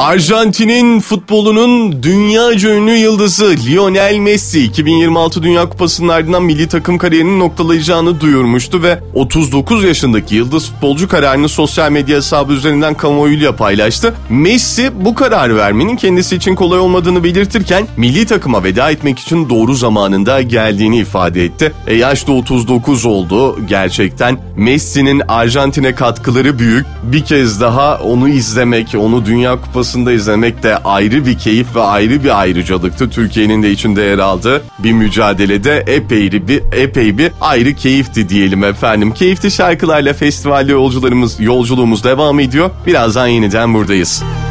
Arjantin'in futbolunun dünyaca ünlü yıldızı Lionel Messi 2026 Dünya Kupası'nın ardından milli takım kariyerinin noktalayacağını duyurmuştu ve 39 yaşındaki yıldız futbolcu kararını sosyal medya hesabı üzerinden kamuoyuyla paylaştı. Messi bu kararı vermenin kendisi için kolay olmadığını belirtirken milli takıma veda etmek için doğru zamanında geldiğini ifade etti. Yaş da 39 oldu. Gerçekten Messi'nin Arjantin'e katkıları büyük. Bir kez daha onu izlemek, onu Dünya Kupası'nda izlemek de ayrı bir keyif ve ayrı bir ayrıcalıktı. Türkiye'nin de içinde yer aldığı bir mücadelede epey bir ayrı keyifti diyelim efendim. Keyifli şarkılarla festivalde yolculuğumuz devam ediyor. Birazdan yeniden buradayız.